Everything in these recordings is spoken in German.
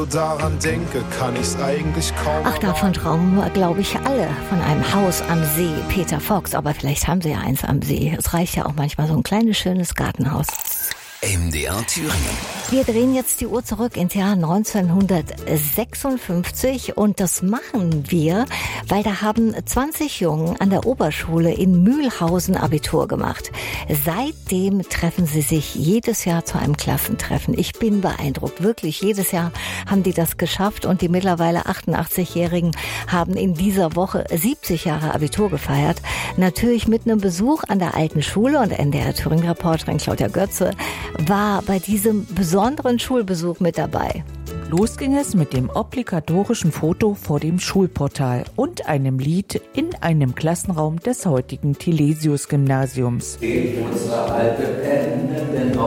Daran denke, kann ich's eigentlich kaum. Ach, davon träumen, glaube ich, alle von einem Haus am See. Peter Fox, aber vielleicht haben Sie ja eins am See. Es reicht ja auch manchmal so ein kleines, schönes Gartenhaus. MDR Thüringen. Wir drehen jetzt die Uhr zurück ins Jahr 1956 und das machen wir, weil da haben 20 Jungen an der Oberschule in Mühlhausen Abitur gemacht. Seitdem treffen sie sich jedes Jahr zu einem Klassentreffen. Ich bin beeindruckt, wirklich. Jedes Jahr haben die das geschafft und die mittlerweile 88-Jährigen haben in dieser Woche 70 Jahre Abitur gefeiert. Natürlich mit einem Besuch an der alten Schule und NDR Thüringen-Reporterin Claudia Götze war bei diesem besonderen Schulbesuch mit dabei. Los ging es mit dem obligatorischen Foto vor dem Schulportal und einem Lied in einem Klassenraum des heutigen Thelesius-Gymnasiums. Steht unsere alte Penne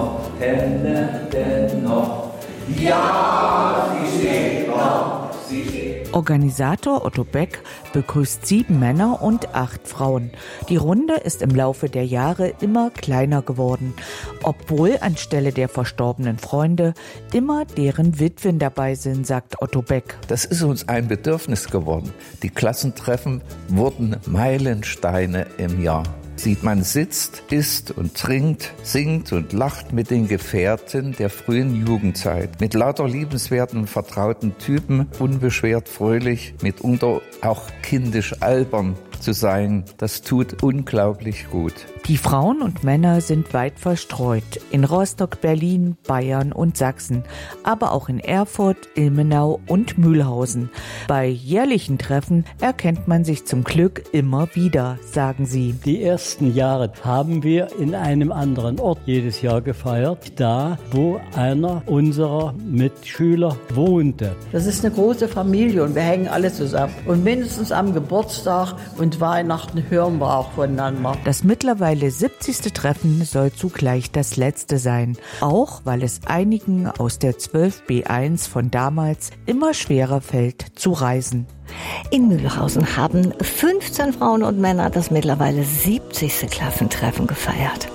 denn noch? Ja, sie steht noch, sie steht. Organisator Otto Beck begrüßt 7 Männer und 8 Frauen. Die Runde ist im Laufe der Jahre immer kleiner geworden, obwohl anstelle der verstorbenen Freunde immer deren Witwen dabei sind, sagt Otto Beck. Das ist uns ein Bedürfnis geworden. Die Klassentreffen wurden Meilensteine im Jahr. Man sitzt, isst und trinkt, singt und lacht mit den Gefährten der frühen Jugendzeit. Mit lauter liebenswerten und vertrauten Typen, unbeschwert fröhlich, mitunter auch kindisch albern zu sein. Das tut unglaublich gut. Die Frauen und Männer sind weit verstreut. In Rostock, Berlin, Bayern und Sachsen. Aber auch in Erfurt, Ilmenau und Mühlhausen. Bei jährlichen Treffen erkennt man sich zum Glück immer wieder, sagen sie. Die ersten Jahre haben wir in einem anderen Ort jedes Jahr gefeiert. Da, wo einer unserer Mitschüler wohnte. Das ist eine große Familie und wir hängen alle zusammen. Und mindestens am Geburtstag und Weihnachten hören wir auch voneinander. Das mittlerweile 70. Treffen soll zugleich das letzte sein. Auch weil es einigen aus der 12b1 von damals immer schwerer fällt zu reisen. In Mühlhausen haben 15 Frauen und Männer das mittlerweile 70. Klassentreffen gefeiert.